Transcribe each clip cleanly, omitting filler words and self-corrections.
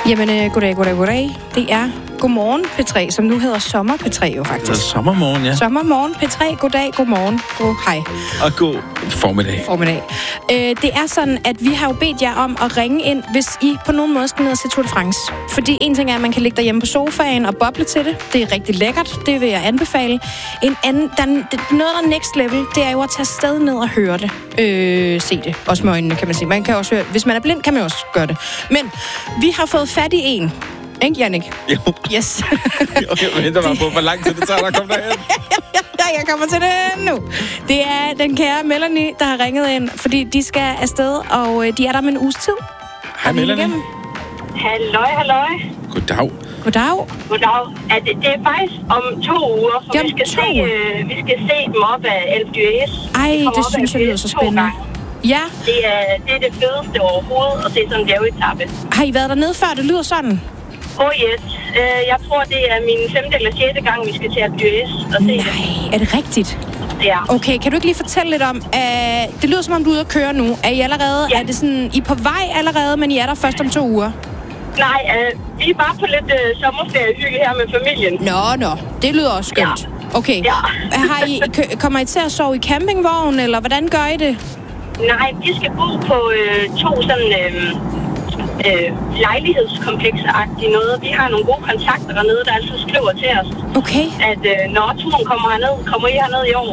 Jamen, goddag. Det er Godmorgen P3, som nu hedder Sommer P3 jo faktisk. Det er sommermorgen, ja. Sommermorgen P3, goddag, godmorgen, hej. Og god formiddag. Det er sådan, at vi har jo bedt jer om at ringe ind, hvis I på nogen måde skal ned og se Tour de France. Fordi en ting er, at man kan ligge derhjemme på sofaen og boble til det. Det er rigtig lækkert, det vil jeg anbefale. En anden, noget der next level, det er jo at tage sted ned og høre det. Se det, også med øjnene, kan man sige. Man kan også høre, hvis man er blind, kan man også gøre det. Men vi har fået fat i en. Ikke, Jannik? Jo. Yes. Okay, men henter mig på, hvor lang tid det tager at komme derhen. Jeg kommer til det nu. Det er den kære Melanie, der har ringet ind, fordi de skal afsted, og de er der med en uges tid. Hej, Melanie. Halløj. Goddag. Det er faktisk om 2 uger, for vi skal se dem op af Alpe d'Huez. Ej, det synes jeg lyder så spændende. Ja. Det er det fedeste overhovedet at se sådan en bjergetappe. Har I været dernede før? Det lyder sådan. Yes. Jeg tror, det er min 5. eller 6. gang, vi skal til Alpe d'Huez og se det. Nej, er det rigtigt? Ja. Okay, kan du ikke lige fortælle lidt om, det lyder som om du er ude at køre nu. Er I allerede, er det sådan, I er på vej allerede, men I er der først om 2 uger? Nej, vi er bare på lidt sommerferiehygge her med familien. Nå, det lyder også skønt. Ja. Okay, kommer I til at sove i campingvogn, eller hvordan gør I det? Nej, vi skal bo på 2 sådan lejlighedskomplekser-agtige noget. Vi har nogle gode kontakter dernede, der altid skriver til os. Okay. At når turen kommer I herned i år.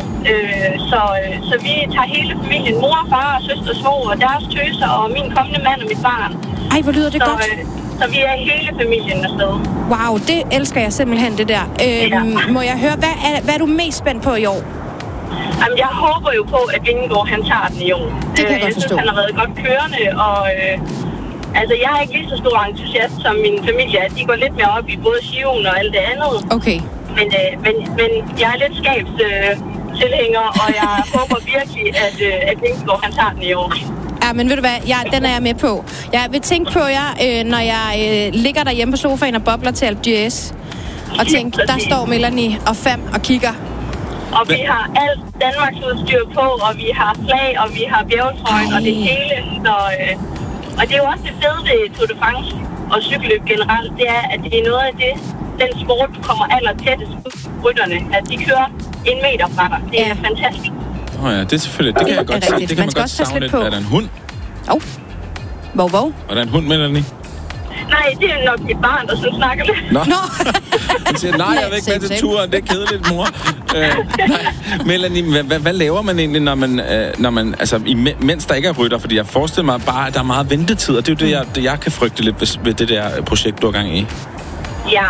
Så vi tager hele familien, mor, far og søster, svoger og deres tøser og min kommende mand og mit barn. Ej, hvor lyder det godt. Så vi er hele familien afsted. Wow, det elsker jeg simpelthen, det der. Må jeg høre, hvad er du mest spændt på i år? Jamen, jeg håber jo på, at Vingegaard, han tager den i år. Det kan jeg godt forstå. Jeg synes, han har været godt kørende, og jeg er ikke lige så stor entusiast som min familie. De går lidt mere op i både Sion og alt det andet. Okay. Men jeg er lidt skabs tilhænger, og jeg håber virkelig, at Vingegaard, han tager den i år. Ja, men ved du hvad, den er jeg med på. Jeg vil tænke på jer, når jeg ligger derhjemme på sofaen og bobler til Alpe d'Huez. Og tænke, der står Melanie og Fam og kigger. Og vi har alt Danmarks udstyr på, og vi har flag, og vi har bjergetrøjen, og det hele. Og det er jo også det fede ved Tour de France og cykelløb generelt, det er, at det er noget af den sport, du kommer aller tættest på rytterne. At de kører 1 meter fra dig. Det er fantastisk. Det er selvfølgelig, det kan jeg godt se. Det kan man godt savne lidt. Er der en hund? Hvor? Er der en hund, Melanie? Nej, det er nok mit barn, der sådan snakker lidt. Nå. Han siger, nej, jeg vil ikke med til turen. Det er kedeligt, mor. Melanie, hvad laver man egentlig, når man mens der ikke er rytter? Fordi jeg forestiller mig bare, at der er meget ventetid, og det er jo det, jeg kan frygte lidt ved det der projekt, du er gang i. Ja,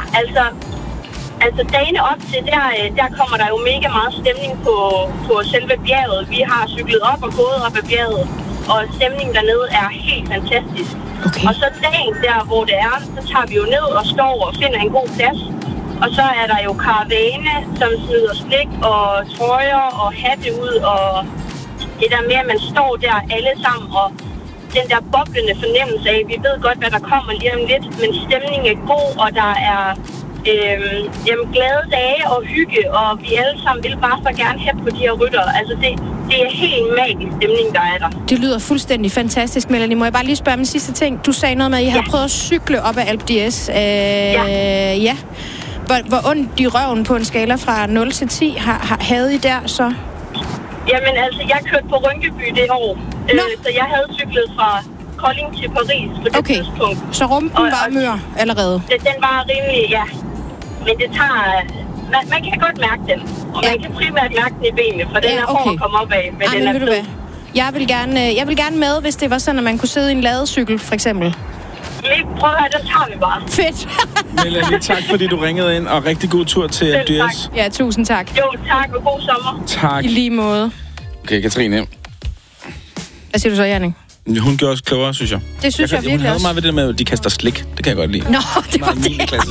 altså dagene op til, der kommer der jo mega meget stemning på selve bjerget. Vi har cyklet op og gået op ad bjerget, og stemningen dernede er helt fantastisk. Okay. Og så dagen der, hvor det er, så tager vi jo ned og står og finder en god plads. Og så er der jo karavane, som smider slik og trøjer og hatte ud, og det der med, at man står der alle sammen, og den der boblende fornemmelse af, vi ved godt, hvad der kommer lige om lidt, men stemningen er god, og der er glade dage og hygge, og vi alle sammen vil bare så gerne have på de her rytter. Altså det er helt magisk stemning, der er der. Det lyder fuldstændig fantastisk, Melanie. Må jeg bare lige spørge min sidste ting? Du sagde noget med, at I havde prøvet at cykle op ad Alpe d'Huez. Ja. Hvor ondt i røven på en skala fra 0 til 10 havde I der så? Jamen altså, jeg kørte på Rynkeby det år. Så jeg havde cyklet fra Kolding til Paris på det tidspunkt. Så rumpen var mør allerede? Den var rimelig, ja. Men det tager... Man kan godt mærke den. Og man kan primært mærke den i benene, for den er hård at komme op af. Men den er fed. Jeg vil gerne med, hvis det var sådan, at man kunne sidde i en ladecykel, for eksempel. Prøv at høre, den tager vi bare. Fedt. Melanie, tak fordi du ringede ind, og rigtig god tur til Alpe d'Huez. Ja, tusind tak. Jo, tak, og god sommer. Tak. I lige måde. Okay, Katrine. Hvad siger du så, Jannik? Hun gjorde også klogere, synes jeg. Det synes jeg virkelig også. Hun havde meget ved det med, at de kaster slik. Det kan jeg godt lide. Nå, det var det.